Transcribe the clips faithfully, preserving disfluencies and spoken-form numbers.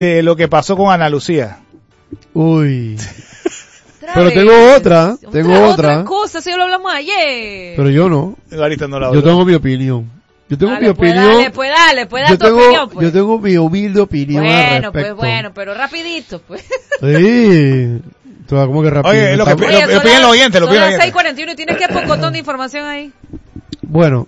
de lo que pasó con Ana Lucía. Uy. Otra Pero vez. tengo otra, tengo otra. otra. Otra cosa, eso ya lo hablamos ayer. Pero yo no. Ahorita no la Yo hablo. tengo mi opinión. Yo tengo dale, mi pues, opinión. Dale, pues dale, pues da yo tu tengo, opinión, pues. yo tengo mi humilde opinión al Bueno, respecto. pues bueno, pero rapidito, pues. Sí. Tú, como que rápido. Oye, lo que- Estamos- lo- lo son piden las- los oyentes, lo son piden los las oyentes. seis cuarenta y uno y tienes que pocotón de información ahí. Bueno.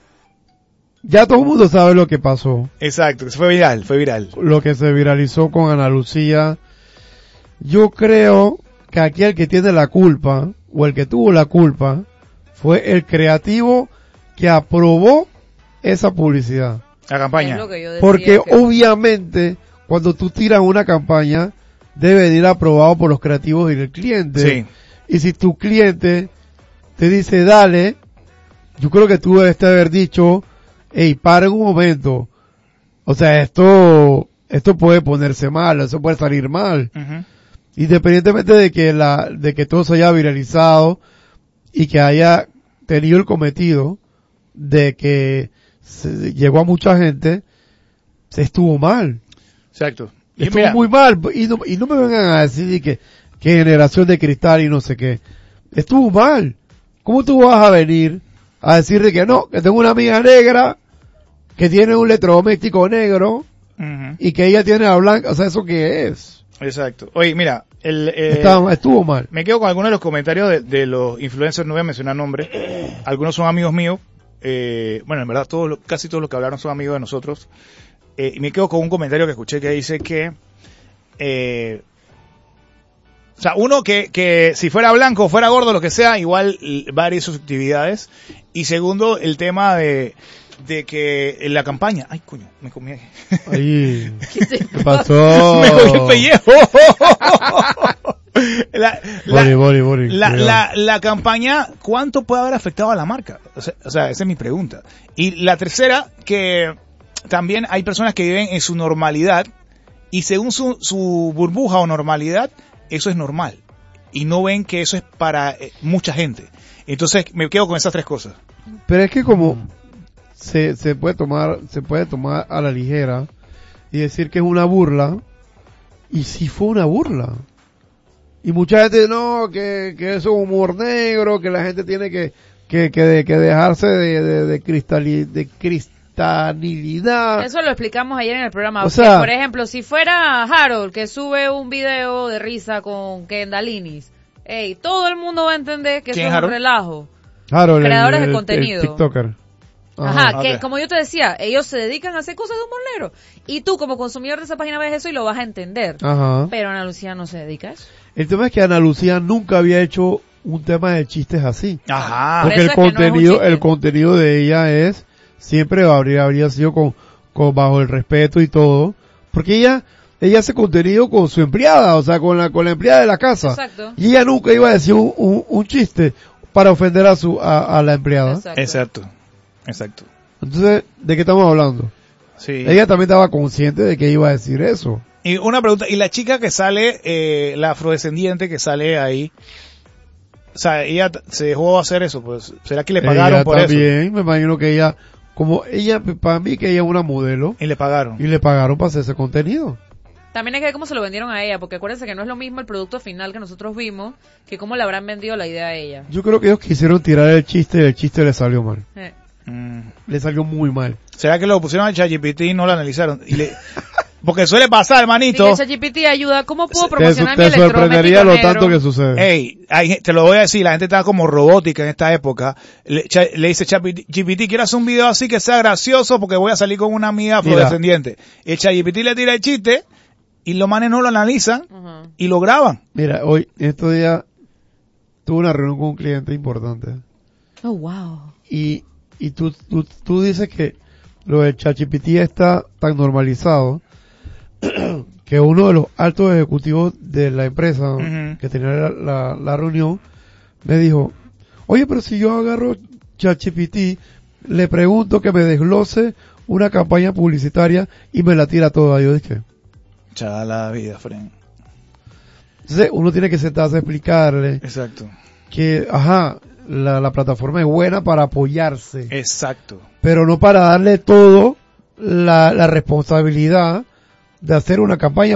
Ya todo el mundo sabe lo que pasó. Exacto, fue viral, fue viral. Lo que se viralizó con Ana Lucía. Yo creo que aquí el que tiene la culpa, o el que tuvo la culpa, fue el creativo que aprobó esa publicidad. La Es campaña. lo que yo decía Porque que- obviamente, cuando tú tiras una campaña, debe venir aprobado por los creativos y el cliente. Sí. Y si tu cliente te dice, dale, yo creo que tú debes haber dicho, hey, para un momento. O sea, esto, esto puede ponerse mal, eso puede salir mal. Ujú. Independientemente de que la, de que todo se haya viralizado y que haya tenido el cometido de que se llegó a mucha gente, se estuvo mal. Exacto. Y Estuvo mira, muy mal. Y no, y no me vengan a decir que, que generación de cristal y no sé qué. Estuvo mal. ¿Cómo tú vas a venir a decirle que no, que tengo una amiga negra que tiene un electrodoméstico negro ujú. y que ella tiene la blanca? O sea, ¿eso qué es? Exacto. Oye, mira, el, eh, Estaba- estuvo mal. me quedo con algunos de los comentarios de, de los influencers, no voy a mencionar nombres. Algunos son amigos míos. Eh, bueno, en verdad, todos, lo- casi todos los que hablaron son amigos de nosotros. Eh, y me quedo con un comentario que escuché que dice que, eh, o sea, uno que, que si fuera blanco o fuera gordo, lo que sea, igual l- va a haber sus actividades. Y segundo, el tema de, de que en la campaña, ay, coño, me comí. Ahí. ¿Qué te ¿Qué pasó? Me comí el pellejo. la, la- Bori, bori, bori. la, Cuidado. la, la campaña, ¿cuánto puede haber afectado a la marca? O sea, o sea, esa es mi pregunta. Y la tercera, que también hay personas que viven en su normalidad y según su, su burbuja o normalidad, eso es normal. Y no ven que eso es para eh, mucha gente. Entonces me quedo con esas tres cosas. Pero es que como se, se puede tomar, se puede tomar a la ligera y decir que es una burla, y si fue una burla. Y mucha gente, no, que, que eso es humor negro, que la gente tiene que, que, que, de- que dejarse de, de, de, cristali- de cristalidad. Eso lo explicamos ayer en el programa. O Que, sea- por ejemplo, si fuera Harold que sube un video de risa con Kendalinis, ey, todo el mundo va a entender que eso ¿Quién es es un Harold? relajo. Claro, el- creadores de el- el contenido. TikToker. Ajá, ok. que como yo te decía, ellos se dedican a hacer cosas de humor negro. Y tú como consumidor de esa página ves eso y lo vas a entender. Ajá. Pero Ana Lucía no se dedica a eso. El tema es que Ana Lucía nunca había hecho un tema de chistes así. Ajá. Por Porque eso el es que no es un contenido, chiste. el contenido de ella es, siempre habría, habría sido con, con, bajo el respeto y todo. Porque ella, ella hace contenido con su empleada, o sea, con la, con la empleada de la casa. Exacto. Y ella nunca iba a decir un, un, un chiste para ofender a su, a, a la empleada. Exacto. Exacto. Exacto. Entonces, ¿de qué estamos hablando? Sí. Ella también estaba consciente de que iba a decir eso. Y una pregunta, y la chica que sale, eh, la afrodescendiente que sale ahí, o sea, ella t- se dejó hacer eso, pues, ¿será que le pagaron ella por eso? también, me imagino que ella, como ella, para mí que ella es una modelo, Y le pagaron. y le pagaron para hacer ese contenido. También hay que ver cómo se lo vendieron a ella, porque acuérdense que no es lo mismo el producto final que nosotros vimos, que cómo le habrán vendido la idea a ella. Yo creo que ellos quisieron tirar el chiste y el chiste le salió mal. Eh. Mm. Le salió muy mal. ¿Será que lo pusieron a ChatGPT y no lo analizaron? Y le... Porque suele pasar, Sí, hermanito. el ChatGPT ayuda. ¿Cómo puedo Te, promocionar te mi sorprendería electrodoméstico lo negro? tanto que sucede. Ey, hay gen- te lo voy a decir, la gente está como robótica en esta época. Le, cha- le dice ChatGPT, quiero hacer un video así que sea gracioso porque voy a salir con una amiga Mira. afrodescendiente. El ChatGPT le tira el chiste y los manes no lo analizan Ujú. y lo graban. Mira, hoy, estos días, tuve una reunión con un cliente importante. Oh, wow. Y, y tú, tú, tú dices que lo de ChatGPT está tan normalizado que uno de los altos ejecutivos de la empresa Ujú. que tenía la, la, la reunión me dijo, oye, pero si yo agarro ChatGPT, le pregunto que me desglose una campaña publicitaria y me la tira toda. Yo dije, Chala vida, friend. entonces uno tiene que sentarse a explicarle Exacto. que, ajá, la, la plataforma es buena para apoyarse, Exacto. pero no para darle todo la, la responsabilidad de hacer una campaña